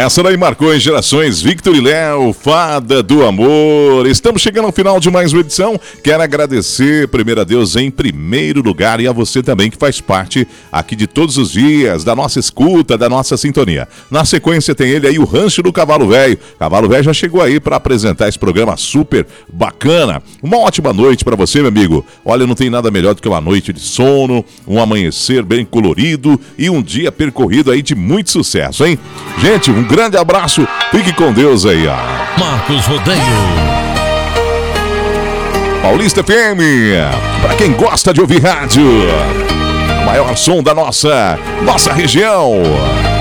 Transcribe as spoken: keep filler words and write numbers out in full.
Essa daí marcou em gerações. Victor e Léo, Fada do Amor. Estamos chegando ao final de mais uma edição. Quero agradecer, primeiro a Deus em primeiro lugar, e a você também que faz parte aqui de todos os dias, da nossa escuta, da nossa sintonia. Na sequência tem ele aí, o Rancho do Cavalo Velho. Cavalo Velho já chegou aí para apresentar esse programa super bacana. Uma ótima noite para você, meu amigo. Olha, não tem nada melhor do que uma noite de sono, um amanhecer bem colorido e um dia percorrido aí de muito sucesso, hein? Gente, um grande abraço, fique com Deus aí, ó. Marcos Rodeio. Paulista F M, pra quem gosta de ouvir rádio, o maior som da nossa, nossa região.